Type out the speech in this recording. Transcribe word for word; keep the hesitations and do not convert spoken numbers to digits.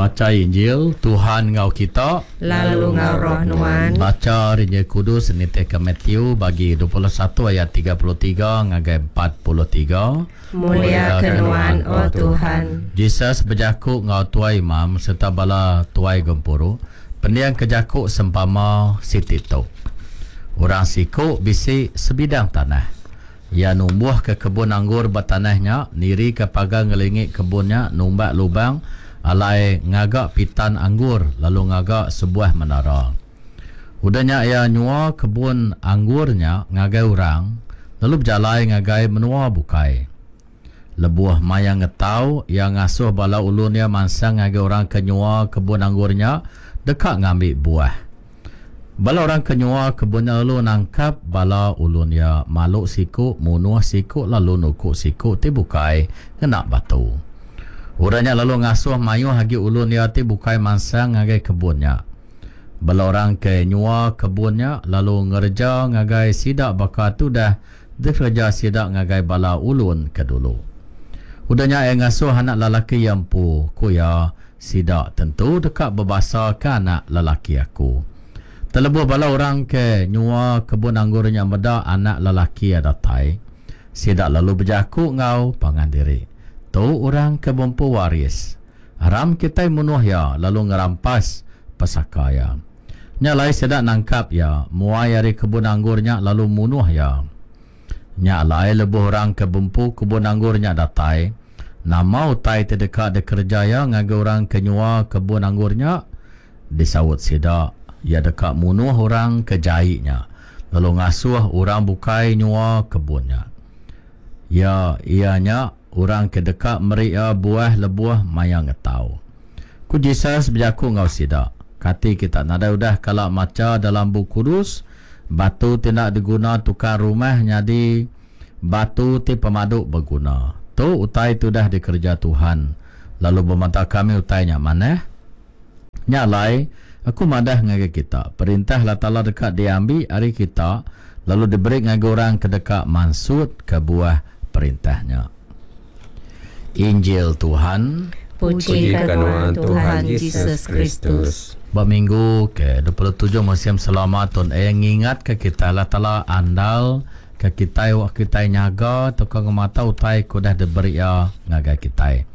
Baca Injil Tuhan ngau kita, lalu ngau roh nuan. Baca Injil Kudus nite ke Matthew bagi dua puluh satu ayat tiga puluh tiga ngagai empat puluh tiga. Mulia kenuan oh Tuhan. Jesus berjakuk ngau tuai imam serta bala tuai gempuru. Pendiang kejakuk sempama sitito. Orang sikuk bisi sebidang tanah. Ia numbuh ke kebun anggur bertanahnya, niri ke pagang ngelingik kebunnya, numbak lubang, alai ngagak pitan anggur, lalu ngagak sebuah menara. Udahnya ia nyua kebun anggurnya ngagai orang, lalu berjalai ngagai menua bukai. Lebuah maya ngetau, ia ngasuh bala ulunnya mansang ngagai orang kenyua kebun anggurnya, dekat ngambil buah. Bala orang kenyua kebunnya lalu nangkap bala ulunnya maluk siku, munuh siku, lalu nukuk siku, ti bukai kena batu. Uranya lalu ngasuh mayu hagi ulunnya ti bukai mansang ngagai kebunnya. Bala orang kenyua kebunnya lalu ngerja ngagai sidak baka tu dah dikerja sidak ngagai bala ulun kedulu. Udahnya yang ngasuh anak lelaki yang pu kuya sidak tentu dekat berbahasa ke anak lelaki aku. Terlebuh bala orang ke nyua kebun anggurnya meda anak lelaki ada tai. Sidak lalu berjakuk ngau pangan diri. Tu orang ke bumpu waris. Haram kita munuh ya lalu ngerampas pesaka ya. Nyalai sidak nangkap ya. Muai dari kebun anggurnya lalu munuh ya. Nyalai lebuh orang ke bumpu kebun anggurnya datai. Nama utai terdekat dekerja ya ngagai orang ke nyua kebun anggurnya. Disawut sidak. Ia dekat munuh orang kejahitnya. Lalu ngasuh orang bukai nyua kebunnya. Ya, ianya orang kedekat meria buah lebuah mayang ngetau. Ku Jesus berjakuk ngau sidak. Kati kita nada udah kalau maca dalam buku kudus, batu tidak diguna tukar rumah jadi batu ti pemaduk berguna. Tu utai tu dah dikerja Tuhan. Lalu bermata kami utainya mana? Nyalai aku madah ngagai kita. Perintah Allah Ta'ala dekat diambil hari kita. Lalu diberi ngagai orang kedekat mansud ke buah perintahnya. Injil Tuhan. Puji kenuan Tuhan Yesus Kristus. Berminggu ke dua puluh tujuh musim selamat Tuhan. Eh ngingat ke kita Allah Ta'ala andal ke kita wak kita nyaga. Tukang mata utai kudah diberi ya ngagai kita.